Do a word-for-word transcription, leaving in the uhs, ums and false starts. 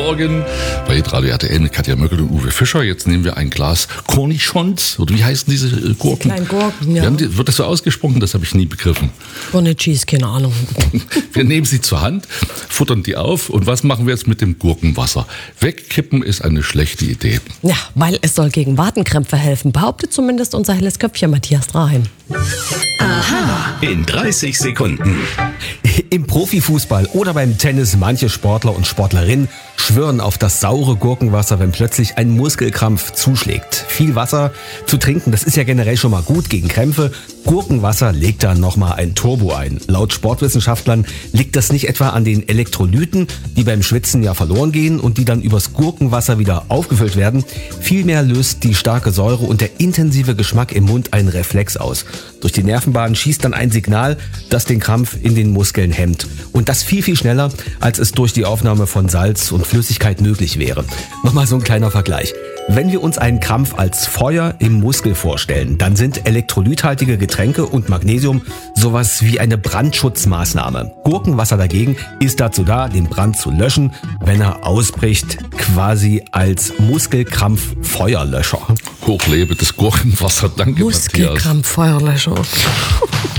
Morgen bei Radio R T L mit Katja Möckel und Uwe Fischer. Jetzt nehmen wir ein Glas Cornichons, oder wie heißen diese äh, Gurken? Die kleinen Gurken, ja. Haben die, wird das so ausgesprochen? Das habe ich nie begriffen. Cornichons, keine Ahnung. Wir nehmen sie zur Hand, futtern die auf und was machen wir jetzt mit dem Gurkenwasser? Wegkippen ist eine schlechte Idee. Ja, weil es soll gegen Wadenkrämpfe helfen, behauptet zumindest unser helles Köpfchen Matthias Draheim. Aha. In dreißig Sekunden. Im Profifußball oder beim Tennis manche Sportler und Sportlerinnen schwören auf das saure Gurkenwasser, wenn plötzlich ein Muskelkrampf zuschlägt. Viel Wasser zu trinken, das ist ja generell schon mal gut gegen Krämpfe. Gurkenwasser legt da nochmal ein Turbo ein. Laut Sportwissenschaftlern liegt das nicht etwa an den Elektrolyten, die beim Schwitzen ja verloren gehen und die dann übers Gurkenwasser wieder aufgefüllt werden. Vielmehr löst die starke Säure und der intensive Geschmack im Mund einen Reflex aus. Durch die Nervenbahn schießt dann ein Signal, das den Krampf in den Muskeln hemmt. Und das viel, viel schneller, als es durch die Aufnahme von Salz und Flüssigkeit möglich wäre. Nochmal so ein kleiner Vergleich. Wenn wir uns einen Krampf als Feuer im Muskel vorstellen, dann sind elektrolythaltige Getränke und Magnesium sowas wie eine Brandschutzmaßnahme. Gurkenwasser dagegen ist dazu da, den Brand zu löschen, wenn er ausbricht, quasi als Muskelkrampf-Feuerlöscher. Hochlebe das Gurkenwasser, danke Matthias. Muskelkrampf, Feuerlöscher.